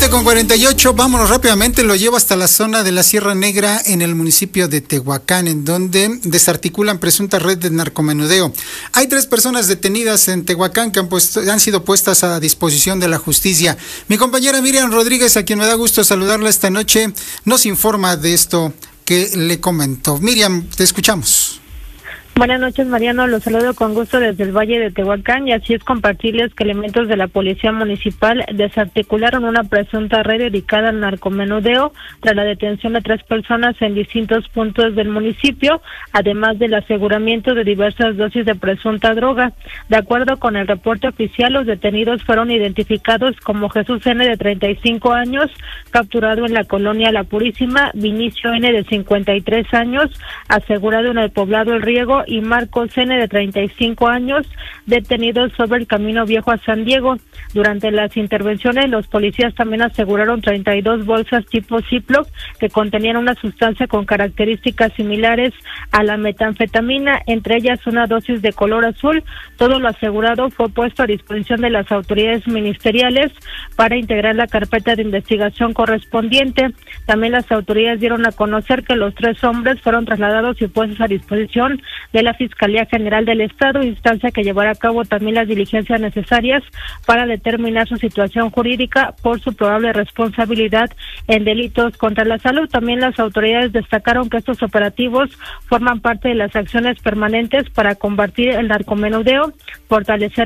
7:48, vámonos rápidamente, lo llevo hasta la zona de la Sierra Negra en el municipio de Tehuacán, en donde desarticulan presunta red de narcomenudeo. Hay 3 personas detenidas en Tehuacán que han sido puestas a disposición de la justicia. Mi compañera Miriam Rodríguez, a quien me da gusto saludarla esta noche, nos informa de esto que le comentó. Miriam, te escuchamos. Buenas noches, Mariano. Los saludo con gusto desde el Valle de Tehuacán, y así es compartirles que elementos de la Policía Municipal desarticularon una presunta red dedicada al narcomenudeo tras la detención de 3 personas en distintos puntos del municipio, además del aseguramiento de diversas dosis de presunta droga. De acuerdo con el reporte oficial, los detenidos fueron identificados como Jesús N., de 35 años, capturado en la colonia La Purísima; Vinicio N., de 53 años, asegurado en el poblado El Riego; y Marcos N., de 35 años, detenidos sobre el Camino Viejo a San Diego. Durante las intervenciones, los policías también aseguraron 32 bolsas tipo Ziploc que contenían una sustancia con características similares a la metanfetamina, entre ellas una dosis de color azul. Todo lo asegurado fue puesto a disposición de las autoridades ministeriales para integrar la carpeta de investigación correspondiente. También las autoridades dieron a conocer que los 3 hombres fueron trasladados y puestos a disposición de la Fiscalía General del Estado, instancia que llevará a cabo también las diligencias necesarias para determinar su situación jurídica por su probable responsabilidad en delitos contra la salud. También las autoridades destacaron que estos operativos forman parte de las acciones permanentes para combatir el narcomenudeo, fortalecer